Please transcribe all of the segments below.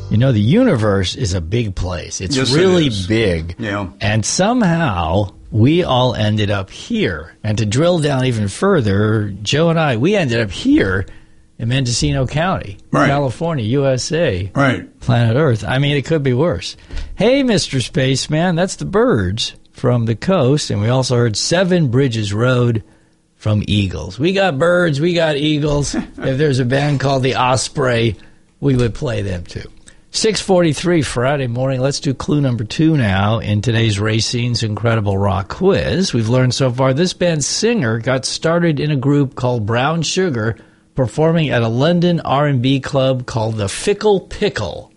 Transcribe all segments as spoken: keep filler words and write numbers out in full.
You know, the universe is a big place. It's yes, really it is. big. Yeah. And somehow we all ended up here. And to drill down even further, Joe and I, we ended up here in Mendocino County, right. California, U S A, right. planet Earth. I mean, it could be worse. Hey, Mister Spaceman, that's the Birds from the coast. And we also heard Seven Bridges Road from Eagles. We got birds, we got eagles. If there's a band called the Osprey, we would play them too. six forty-three Friday morning. Let's do clue number two now in today's Racine's Incredible Rock Quiz. We've learned so far this band's singer got started in a group called Brown Sugar, performing at a London R and B club called the Fickle Pickle.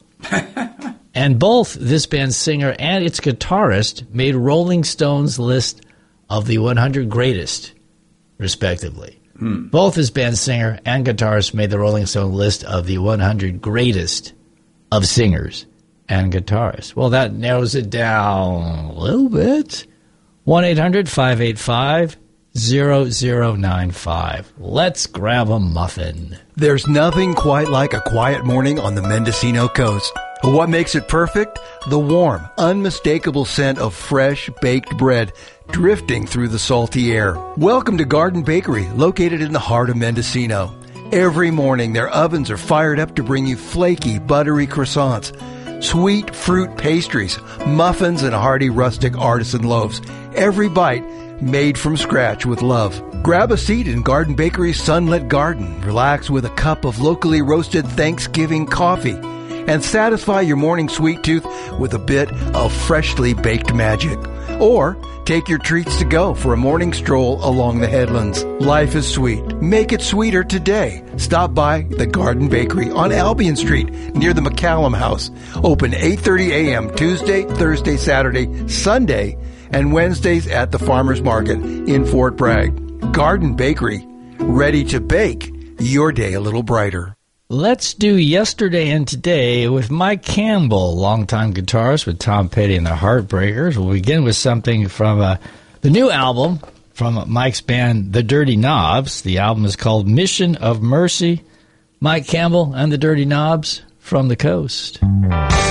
And both this band's singer and its guitarist made Rolling Stone's list of the one hundred greatest, respectively. Hmm. Both this band's singer and guitarist made the Rolling Stone list of the one hundred greatest of singers and guitarists. Well, that narrows it down a little bit. one eight hundred five eight five zero zero nine five. Let's grab a muffin. There's nothing quite like a quiet morning on the Mendocino coast. What makes it perfect? The warm, unmistakable scent of fresh, baked bread drifting through the salty air. Welcome to Garden Bakery, located in the heart of Mendocino. Every morning, their ovens are fired up to bring you flaky, buttery croissants, sweet fruit pastries, muffins, and hearty rustic artisan loaves. Every bite made from scratch with love. Grab a seat in Garden Bakery's Sunlit Garden. Relax with a cup of locally roasted Thanksgiving coffee. And satisfy your morning sweet tooth with a bit of freshly baked magic. Or take your treats to go for a morning stroll along the headlands. Life is sweet. Make it sweeter today. Stop by the Garden Bakery on Albion Street near the McCallum House. Open eight thirty a.m. Tuesday, Thursday, Saturday, Sunday, and Wednesdays at the Farmers Market in Fort Bragg. Garden Bakery, ready to bake your day a little brighter. Let's do Yesterday and Today with Mike Campbell, longtime guitarist with Tom Petty and the Heartbreakers. We'll begin with something from uh, the new album from Mike's band, The Dirty Knobs. The album is called Mission of Mercy. Mike Campbell and the Dirty Knobs from the coast.